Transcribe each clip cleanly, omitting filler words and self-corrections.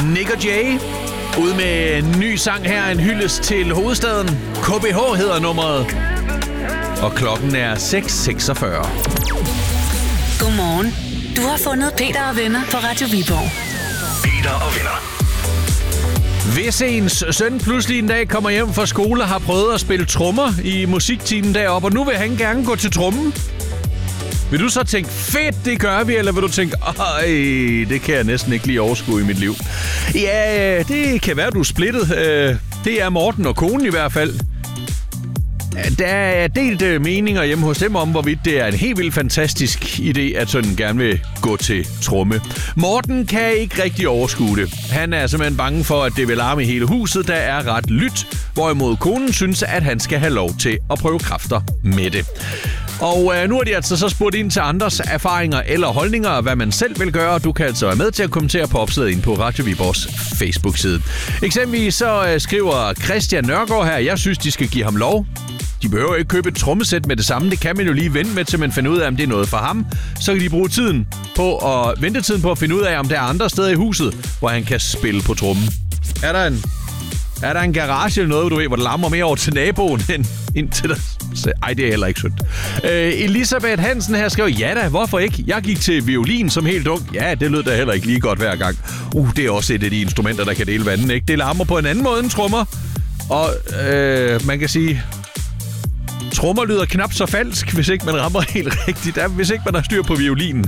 Nick og Jay ud med en ny sang her, en hyldest til hovedstaden. KBH hedder nummeret. Og klokken er 6:46. Godmorgen. Du har fundet Peter og venner på Radio Viborg. Peter og venner. Hvis ens søn pludselig en dag kommer hjem fra skole og har prøvet at spille trommer i musiktimen deroppe, og nu vil han gerne gå til trommen, vil du så tænke, fedt, det gør vi, eller vil du tænke, det kan jeg næsten ikke lige overskue i mit liv? Ja, det kan være, du er splittet. Det er Morten og konen i hvert fald. Der er delt meninger hjemme hos dem om, hvorvidt det er en helt vildt fantastisk idé, at sådan gerne vil gå til tromme. Morten kan ikke rigtig overskue det. Han er simpelthen bange for, at det vil larme i hele huset, der er ret lyt, hvorimod konen synes, at han skal have lov til at prøve kræfter med det. Og nu har de altså så spurgt ind til andres erfaringer eller holdninger, hvad man selv vil gøre. Du kan altså være med til at kommentere på opslaget ind på Radio Viborgs Facebook-side. Eksempelvis så skriver Christian Nørgaard her, jeg synes, de skal give ham lov. De behøver ikke købe et trommesæt med det samme. Det kan man jo lige vente med, til man finder ud af, om det er noget for ham. Så kan de bruge ventetiden på at finde ud af, om der er andre steder i huset, hvor han kan spille på trommen. Er der en garage eller noget, du ved, hvor det larmer mere over til naboen end ind til dig? Ej, det er heller ikke sødt. Elisabeth Hansen her skrev, ja da, hvorfor ikke? Jeg gik til violin som helt ung. Ja, det lød da heller ikke lige godt hver gang. Det er også et af de instrumenter, der kan dele vandene, ikke? Det larmer på en anden måde end trommer. Og man kan sige, trommer lyder knap så falsk, hvis ikke man rammer helt rigtigt. Hvis ikke man har styr på violinen.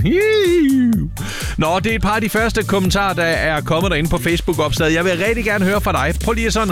Nå, det er et par af de første kommentarer, der er kommet derinde på Facebook-opslaget. Jeg vil rigtig gerne høre fra dig. Prøv lige sådan